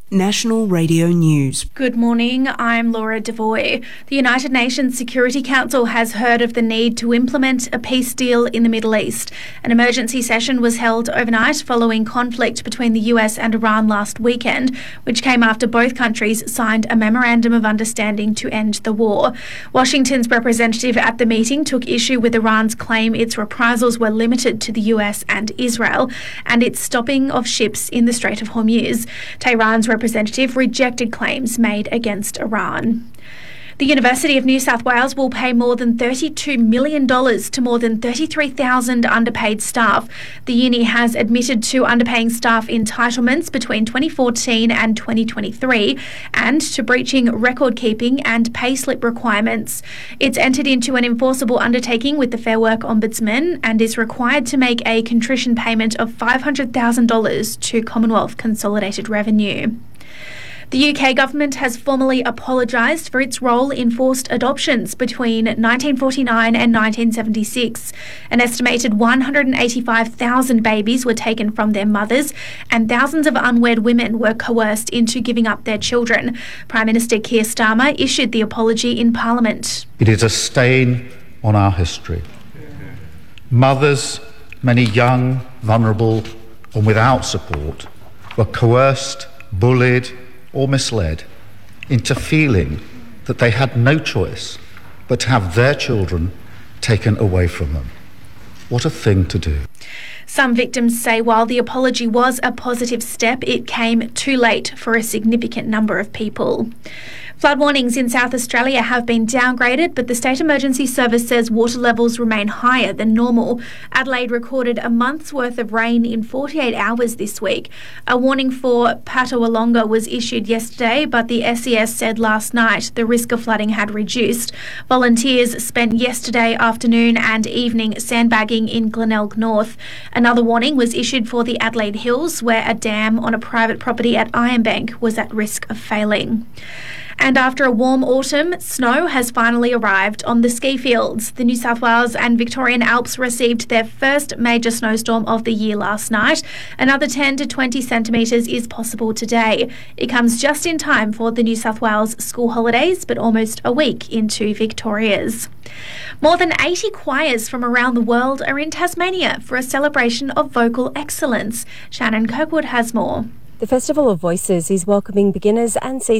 National Radio News. Good morning, I'm Laura Devoy. The United Nations Security Council has heard of the need to implement a peace deal in the Middle East. An emergency session was held overnight following conflict between the US and Iran last weekend, which came after both countries signed a memorandum of understanding to end the war. Washington's representative at the meeting took issue with Iran's claim its reprisals were limited to the US and Israel, and its stopping of ships in the Strait of Hormuz. Tehran's representative rejected claims made against Iran. The University of New South Wales will pay more than $32 million to more than 33,000 underpaid staff. The uni has admitted to underpaying staff entitlements between 2014 and 2023 and to breaching record-keeping and payslip requirements. It's entered into an enforceable undertaking with the Fair Work Ombudsman and is required to make a contrition payment of $500,000 to Commonwealth Consolidated Revenue. The UK government has formally apologised for its role in forced adoptions between 1949 and 1976. An estimated 185,000 babies were taken from their mothers and thousands of unwed women were coerced into giving up their children. Prime Minister Keir Starmer issued the apology in Parliament. It is a stain on our history. Mothers, many young, vulnerable and without support, were coerced, bullied or misled into feeling that they had no choice but to have their children taken away from them. What a thing to do. Some victims say while the apology was a positive step, it came too late for a significant number of people. Flood warnings in South Australia have been downgraded, but the State Emergency Service says water levels remain higher than normal. Adelaide recorded a month's worth of rain in 48 hours this week. A warning for Patawalonga was issued yesterday, but the SES said last night the risk of flooding had reduced. Volunteers spent yesterday afternoon and evening sandbagging in Glenelg North. Another warning was issued for the Adelaide Hills, where a dam on a private property at Ironbank was at risk of failing. And after a warm autumn, snow has finally arrived on the ski fields. The New South Wales and Victorian Alps received their first major snowstorm of the year last night. Another 10 to 20 centimetres is possible today. It comes just in time for the New South Wales school holidays, but almost a week into Victoria's. More than 80 choirs from around the world are in Tasmania for a celebration of vocal excellence. Shannon Kirkwood has more. The Festival of Voices is welcoming beginners and seasoned